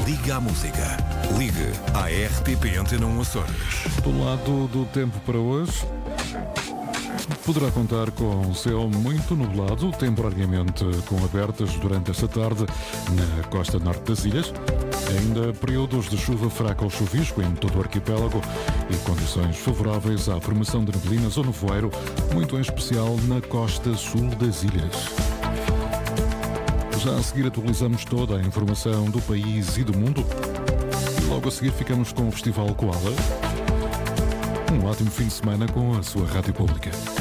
Ligue à música. Ligue à RTP Antena 1 Açores. Do lado do tempo para hoje, poderá contar com céu muito nublado, temporariamente com abertas durante esta tarde na costa norte das ilhas. Ainda períodos de chuva fraca ou chuvisco em todo o arquipélago e condições favoráveis à formação de neblinas ou nevoeiro, muito em especial na costa sul das ilhas. Já a seguir atualizamos toda a informação do país e do mundo. E logo a seguir ficamos com o Festival Koala. Um ótimo fim de semana com a sua rádio pública.